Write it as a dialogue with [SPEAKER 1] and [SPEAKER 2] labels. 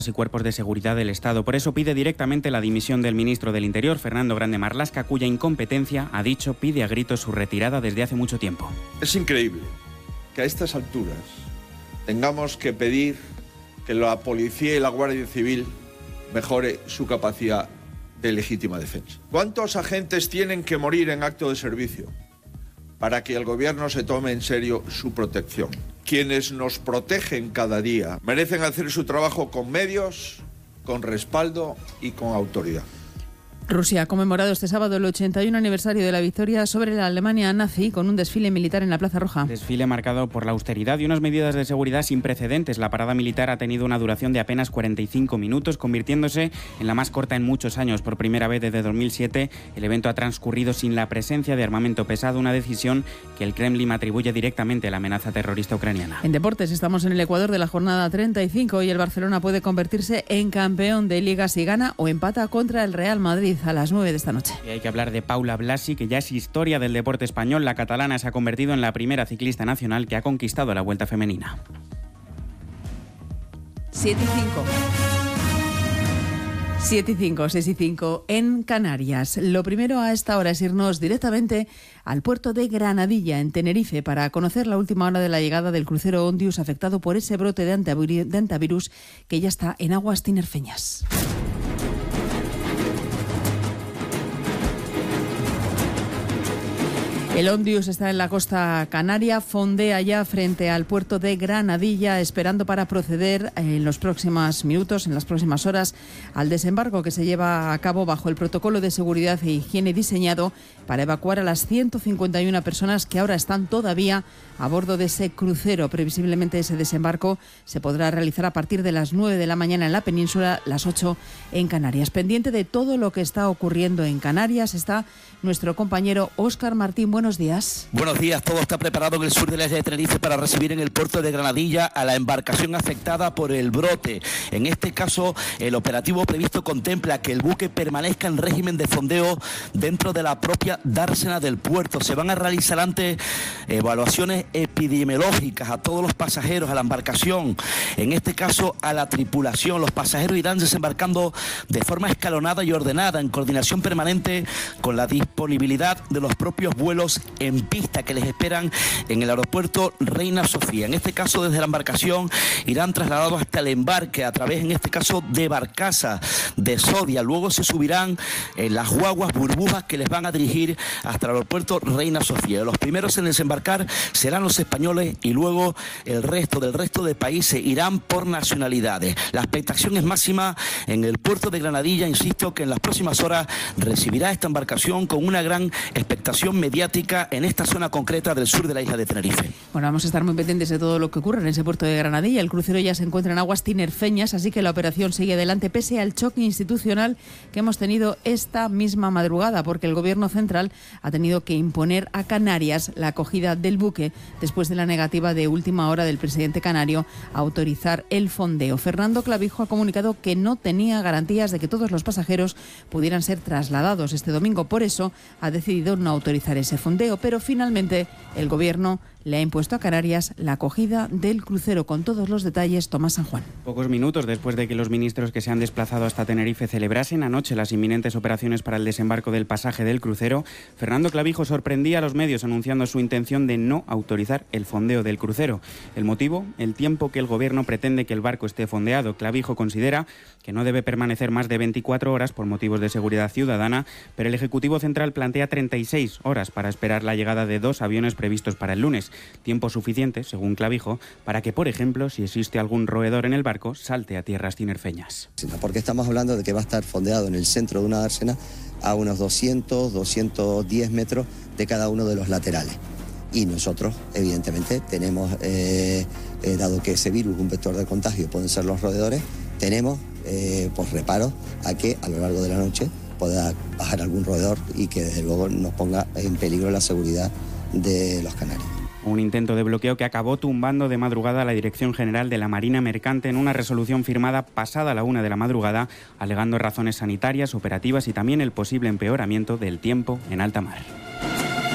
[SPEAKER 1] y cuerpos de seguridad del Estado. Por eso pide directamente la dimisión del ministro del Interior, Fernando Grande Marlaska, cuya incompetencia, ha dicho, pide a gritos su retirada desde hace mucho tiempo.
[SPEAKER 2] Es increíble que a estas alturas tengamos que pedir que la policía y la Guardia Civil mejore su capacidad de legítima defensa. ¿Cuántos agentes tienen que morir en acto de servicio para que el gobierno se tome en serio su protección? Quienes nos protegen cada día merecen hacer su trabajo con medios, con respaldo y con autoridad.
[SPEAKER 3] Rusia ha conmemorado este sábado el 81 aniversario de la victoria sobre la Alemania nazi con un desfile militar en la Plaza Roja.
[SPEAKER 1] Desfile marcado por la austeridad y unas medidas de seguridad sin precedentes. La parada militar ha tenido una duración de apenas 45 minutos, convirtiéndose en la más corta en muchos años. Por primera vez desde 2007, el evento ha transcurrido sin la presencia de armamento pesado, una decisión que el Kremlin atribuye directamente a la amenaza terrorista ucraniana.
[SPEAKER 3] En deportes, estamos en el Ecuador de la jornada 35 y el Barcelona puede convertirse en campeón de Liga si gana o empata contra el Real Madrid a las 9 de esta noche.
[SPEAKER 1] Y hay que hablar de Paula Blasi, que ya es historia del deporte español. La catalana se ha convertido en la primera ciclista nacional que ha conquistado la Vuelta Femenina.
[SPEAKER 3] 7 y 5, 6 y 5 en Canarias. Lo primero a esta hora es irnos directamente al puerto de Granadilla, en Tenerife, para conocer la última hora de la llegada del crucero Ondius afectado por ese brote de antivirus que ya está en aguas tinerfeñas. El Ondius está en la costa canaria, fondea ya frente al puerto de Granadilla, esperando para proceder en los próximos minutos, en las próximas horas, al desembarco que se lleva a cabo bajo el protocolo de seguridad e higiene diseñado para evacuar a las 151 personas que ahora están todavía a bordo de ese crucero. Previsiblemente ese desembarco se podrá realizar a partir de las 9 de la mañana en la península, las 8 en Canarias. Pendiente de todo lo que está ocurriendo en Canarias está nuestro compañero Óscar Martín. Buenos días.
[SPEAKER 4] Buenos días. Todo está preparado en el sur de la isla de Tenerife para recibir en el puerto de Granadilla a la embarcación afectada por el brote. En este caso, el operativo previsto contempla que el buque permanezca en régimen de fondeo dentro de la propia dársena del puerto. Se van a realizar antes evaluaciones epidemiológicas a todos los pasajeros, a la embarcación, en este caso a la tripulación. Los pasajeros irán desembarcando de forma escalonada y ordenada, en coordinación permanente con la disponibilidad de los propios vuelos en pista que les esperan en el aeropuerto Reina Sofía. En este caso, desde la embarcación irán trasladados hasta el embarque a través, en este caso, de barcaza de Sodia. Luego se subirán en las guaguas burbujas que les van a dirigir hasta el aeropuerto Reina Sofía. Los primeros en desembarcar serán los españoles y luego el resto de países irán por nacionalidades. La expectación es máxima en el puerto de Granadilla. Insisto que en las próximas horas recibirá esta embarcación con una gran expectación mediática en esta zona concreta del sur de la isla de Tenerife.
[SPEAKER 3] Bueno, vamos a estar muy pendientes de todo lo que ocurre en ese puerto de Granadilla. El crucero ya se encuentra en aguas tinerfeñas, así que la operación sigue adelante pese al choque institucional que hemos tenido esta misma madrugada, porque el Gobierno central ha tenido que imponer a Canarias la acogida del buque después de la negativa de última hora del presidente canario a autorizar el fondeo. Fernando Clavijo ha comunicado que no tenía garantías de que todos los pasajeros pudieran ser trasladados este domingo. Por eso ha decidido no autorizar ese fondeo, pero finalmente el Gobierno le ha impuesto a Canarias la acogida del crucero. Con todos los detalles, Tomás San Juan.
[SPEAKER 1] Pocos minutos después de que los ministros que se han desplazado hasta Tenerife celebrasen anoche las inminentes operaciones para el desembarco del pasaje del crucero, Fernando Clavijo sorprendía a los medios anunciando su intención de no autorizar el fondeo del crucero. El motivo, el tiempo que el Gobierno pretende que el barco esté fondeado. Clavijo considera que no debe permanecer más de 24 horas por motivos de seguridad ciudadana, pero el Ejecutivo Central plantea 36 horas para esperar la llegada de 2 aviones previstos para el lunes. Tiempo suficiente, según Clavijo, para que, por ejemplo, si existe algún roedor en el barco, salte a tierras tinerfeñas.
[SPEAKER 5] Porque estamos hablando de que va a estar fondeado en el centro de una dársena a unos 200, 210 metros de cada uno de los laterales. Y nosotros, evidentemente, tenemos, dado que ese virus, un vector de contagio, pueden ser los roedores, tenemos pues reparos a que a lo largo de la noche pueda bajar algún roedor y que desde luego nos ponga en peligro la seguridad de los canarios.
[SPEAKER 1] Un intento de bloqueo que acabó tumbando de madrugada a la Dirección General de la Marina Mercante en una resolución firmada pasada la 1 de la madrugada, alegando razones sanitarias, operativas y también el posible empeoramiento del tiempo en alta mar.